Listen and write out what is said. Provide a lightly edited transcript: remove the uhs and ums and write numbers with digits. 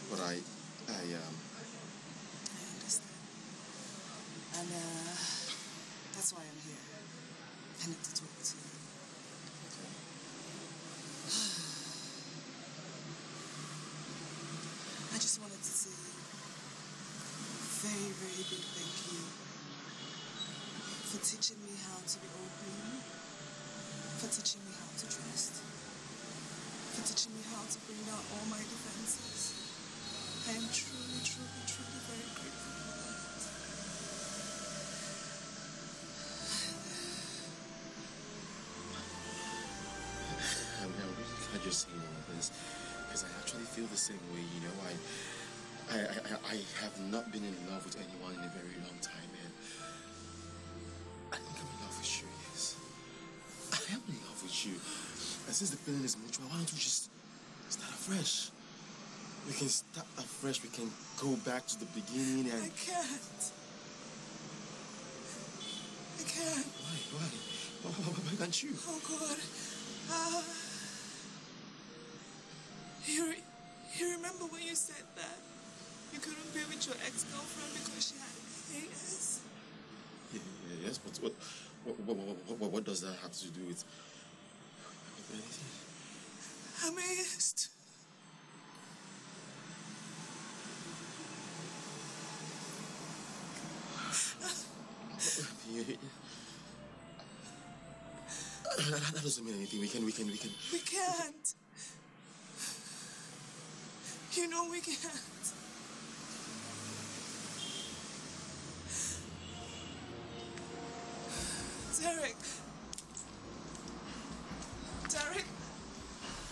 But I understand. And, that's why I'm here. I need to talk to you. I just wanted to say very, very big thank you for teaching me how to be open, for teaching me how to trust, for teaching me how to bring down all my defenses. I am truly, truly, truly very grateful for that. I'm really glad you're saying all of this, because I actually feel the same way. You know, I have not been in love with anyone in a very long time, and I think I'm in love with you. Yes, I am in love with you. And since the feeling is mutual, why don't we just start afresh? We can start afresh. We can go back to the beginning and... I can't. Why can't you? Oh, God. You remember when you said that you couldn't be with your ex-girlfriend because she had AS? Yes, but what does that have to do with anything? I'm AS. That doesn't mean anything. We can't. You know we can't.